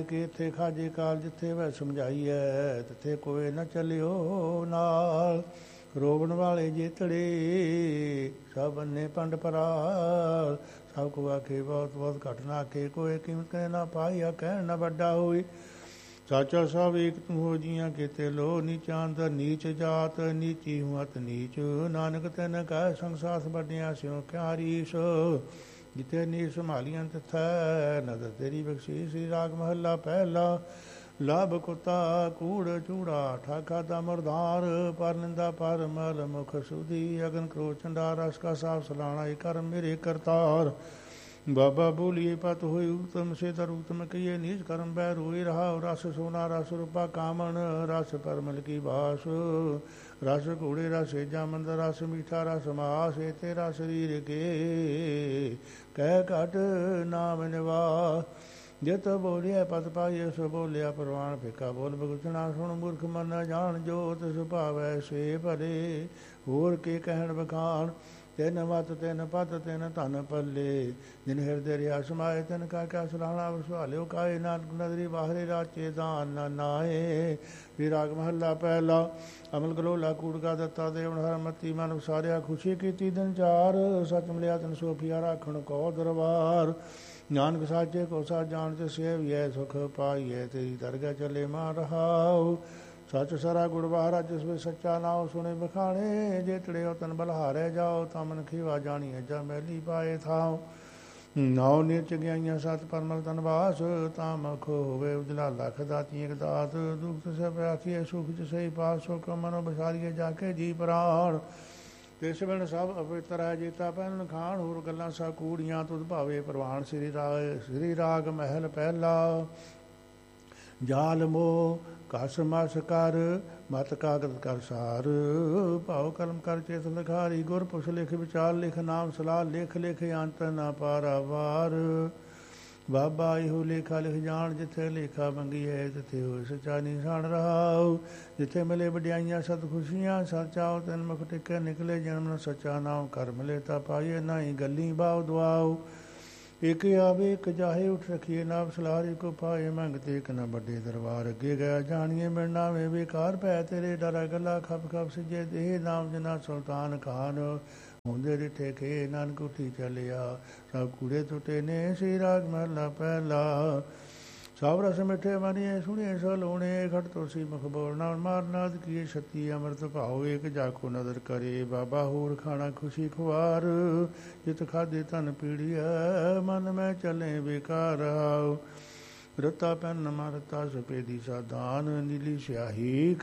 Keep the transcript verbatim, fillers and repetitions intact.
ਇੱਥੇ ਖਾਜੇ ਕਾਲ ਜਿੱਥੇ ਵੈ ਸਮਝਾਈਐ, ਤਿੱਥੇ ਕੋਏ ਨਾ ਚੱਲਿਓ ਨਾਲ। ਰੋਵਣ ਵਾਲੇ ਜੇਤੜੇ ਸਭ ਅੰਨੇ ਪੰਡ ਪਰਾਲ। ਸਭ ਕੋ ਆਖੇ ਬਹੁਤ ਬਹੁਤ ਘਟ ਨਾ ਆਖੇ, ਕੋਏ ਕੀਮਤ ਕਹੇ ਨਾ ਪਾਈਆ ਕਹਿਣ ਨਾ ਵੱਡਾ ਹੋਈ। ਸਾਚਾ ਸਭ ਏਕ ਤੂੰ ਹੋ ਜੀਆਂ ਕੀਤੇ ਲੋ, ਨੀਚਾਂ ਅੰਦਰ ਨੀਚ ਜਾਤ ਨੀਚੀ ਹੂੰ ਅਤ ਨੀਚ। ਨਾਨਕ ਤੈਨ ਕਹਿ ਸੰਸਾਰ ਵੱਡਿਆ ਸਿਉ ਕਿਆ ਰੀਸ। ਜਿੱਥੇ ਨੀਰ ਸੰਭਾਲੀਆਂ ਤਿੱਥੈ ਨਦਰ ਤੇਰੀ ਬਖਸ਼ੀ। ਸ੍ਰੀ ਰਾਗ ਮਹੱਲਾ ਪਹਿਲਾ। ਲਾਭ ਕੁੱਤਾ ਕੂੜ ਚੂੜਾ ਠਾਕਾ ਦਾ ਮਰਦਾਰ। ਪਰ ਨਿੰਦਾ ਪਰ ਮਲ ਮੁਖ ਸੁਧੀ। ਅਗਨ ਕ੍ਰੋਧ ਚੰਡਾ ਰਸ ਕਾ ਸਾਫ ਸਲਾਣਾ ਏ ਕਰ ਮੇਰੇ ਕਰਤਾਰ। ਬਾਬਾ ਬੋਲੀਏ ਪਤ ਹੋਈ ਉਤਮ ਸੇ ਤਰ ਉਤਮ ਕਹੀਏ ਨੀਚ ਕਰਮ ਬੈ ਰੋਈ ਰਹਾ। ਰਸ ਸੋਨਾ ਰਸ ਰੂਪਾ ਕਾਮਣ ਰਸ ਪਰਮਲ ਕੀ ਬਾਸ। ਰਸ ਘੋੜੇ ਰਸ ਏਜਾ ਮੰਦਰ ਰਸ ਮੀਠਾ ਰਸ ਮਾਸ। ਏ ਤੇਰਾ ਸਰੀਰ ਕੇ ਕਹਿ ਘਟ ਨਾਮ ਨਿਵਾਸ। ਜਿਤ ਬੋਲਿਆ ਪਤ ਪਾਈਏ ਸੋ ਬੋਲਿਆ ਪ੍ਰਵਾਨ। ਫਿੱਕਾ ਬੋਲ ਬਗੁਚਣਾ ਸੁਣ ਮੂਰਖ ਮਨ ਨਾ ਜਾਣ। ਜੋ ਤਿਸ ਭਾਵੈ ਸੇ ਭਲੇ ਹੋਰ ਕੇ ਕਹਿਣ ਬਖਾਣ। ਤਿਨ ਮਤ ਤਿਨ ਪਤ ਤਿਨ ਧਨ ਪੱਲੇ। ਜਿਨ ਹਿਰਦੇ ਰਿਆ ਸਮਾਏ ਤਿਨ ਕਾ ਕਿਆ ਸਲਾਣਾ। ਵਸਵਾਲਿਓ ਕਾਏ ਨਾਨਕ ਨਦਰੀ ਬਾਹਰੇ ਰਾਚੇ ਦਾਨ ਨਾ ਨਾਏ। ਵੀ ਰਾਗ ਮਹੱਲਾ ਪਹਿਲਾ। ਅਮਲ ਗਲੋਲਾ ਕੂੜ ਕਾ ਦਿੱਤਾ ਦੇਵਨ ਹਰ ਮਤੀ ਮਨ ਵਸਾਰਿਆ। ਖੁਸ਼ੀ ਕੀਤੀ ਦਿਨ ਚਾਰ ਸੱਚ ਮਿਲਿਆ ਤਨ ਸੋਫੀਆ ਰਾਖਣ ਕੋ ਦਰਬਾਰ। ਨਾਨਕ ਸਾਚੇ ਕੋ ਸਾ ਜਾਣ ਤੇ ਸੇਵੀਐ ਸੁਖ ਪਾਈਐ। ਤੇਰੀ ਦਰਗਾਹ ਚੱਲੇ ਮਾਂ ਰਹਾਉ। ਸੱਚ ਸਰਾ ਗੁੜ ਬਾਹਰਾ ਜਿਸ ਵਿੱਚ ਸੱਚਾ ਨਾਉ ਸੁਣੇ ਬਖਾਣੇ। ਜੇ ਤੜਿਓ ਤਨ ਬਲਹਾਰੇ ਜਾਓ ਤਾਂ ਮਨ ਖੀਵਾ ਜਾਣੀਐ ਜਾ ਮੈਲੀ ਪਾਏ ਥਾਉ। ਨਾਉ ਨਿਰਚ ਗਿਆਈਆਂ ਸਤ ਪਰਮਲ ਤਨਵਾਸ। ਤਾਂ ਮਖ ਹੋਵੇ ਉਜਲਾ ਲਖ ਦਾਤੀ ਇਕ ਦਾਤ। ਦੁਖ ਸੇ ਪਿਆਸੀਏ ਸੁਖ ਚ ਸਹੀ ਪਾਸ। ਸੁਖ ਮਨੋ ਬਸਾਰੀਏ ਜਾ ਕੇ ਜੀ ਪ੍ਰਾਣ। ਤਿਸ ਬਿਨ ਸਭ ਅਪਵਿੱਤਰ ਹੈ ਜੀਤਾ ਪਹਿਨ ਖਾਣ। ਹੋਰ ਗੱਲਾਂ ਸਾ ਕੂੜੀਆਂ ਤੁਧ ਭਾਵੇ ਪ੍ਰਵਾਨ। ਸ੍ਰੀ ਰਾਗ ਸ੍ਰੀ ਰਾਗ ਮਹਿਲ ਪਹਿਲਾ। ਜਾਲ ਮੋਹ ਕਸ ਮਸ ਕਰ ਮਤ ਕਾਗਦ ਕਰ ਸਾਰ। ਭਾਉ ਕਲਮ ਕਰ ਚੇਤ ਲਿਖਾਰੀ। ਗੁਰ ਪੁਛ ਲਿਖ ਵਿਚਾਰ ਲਿਖ ਨਾਮ ਸਲਾਹ। ਲਿਖ ਲਿਖ ਅੰਤ ਨਾ ਪਾਰਾਵਾਰ। ਬਾਬਾ ਇਹੋ ਲੇਖਾ ਲਿਖ ਜਾਣ। ਜਿੱਥੇ ਲੇਖਾ ਮੰਗੀਐ ਤਿੱਥੇ ਹੋਏ ਸੱਚਾ ਨਿਸ਼ਾਨ ਰਹਾਉ। ਜਿੱਥੇ ਮਿਲੇ ਵਡਿਆਈਆਂ ਸਤ ਖੁਸ਼ੀਆਂ। ਸੱਚਾਓ ਤਿਨ ਮੁਖ ਟਿਕੇ ਨਿਕਲੇ ਜਨਮ। ਸੱਚਾ ਨਾਮ ਕਰ ਮਿਲੇ ਤਾਂ ਪਾਈਏ ਨਾਹੀ ਗੱਲੀ ਬਾਉ ਦੁਆਉ। ਇੱਕ ਆਵੇ ਇੱਕ ਜਾਹੇ ਉੱਠ ਰਖੀਏ ਨਾਮ ਸਲਾਹ। ਕੋ ਪਾਏ ਮੰਗਤੇ ਇੱਕ ਨਾ ਵੱਡੇ ਦਰਬਾਰ। ਅੱਗੇ ਗਿਆ ਜਾਣੀਏ ਮਿਲਣਾ ਵੇ ਬੇਕਾਰ। ਪੈ ਤੇਰੇ ਡਰਾ ਗੱਲਾ ਖਪ ਖਪ ਸਿਜੇ ਦੇਹ। ਨਾਮ ਜਨਾ ਸੁਲਤਾਨ ਖਾਨ। ਹੁੰਦੇ ਰਿਠੇ ਖੇ ਨਾਨਕ ਉੱਠੀ ਚੱਲਿਆ। ਸਭ ਕੂੜੇ ਟੁੱਟੇ ਨੇ। ਸ੍ਰੀ ਰਾਗ ਮਹਲਾ ਪਹਿਲਾ। ਸਭ ਰਸ ਮਿੱਠੇ ਮਨੀਏ ਸੁਣੀਏ ਸਲੋਣੇ। ਖਟ ਤੋਸੀ ਮੁਖ ਬੋਲਣਾ ਮਾਰਨਾਦ ਕੀਏ ਛਤੀ। ਅੰਮ੍ਰਿਤ ਭਾਉ ਇੱਕ ਜਾਕੋ ਨਦਰ ਕਰੇ। ਬਾਬਾ ਹੋਰ ਖਾਣਾ ਖੁਸ਼ੀ ਖੁਆਰ। ਜਿਤ ਖਾਦੇ ਧਨ ਪੀੜੀਐ ਮਨ ਮੈਂ ਚੱਲੇ ਬੇਕਾਰ ਆਉ। ਰਤਾ ਪੈਨ ਮਰਤਾ ਸਪੇਦੀ ਸਾਧਾਨ। ਨੀਲੀ ਸਿਆਹੀ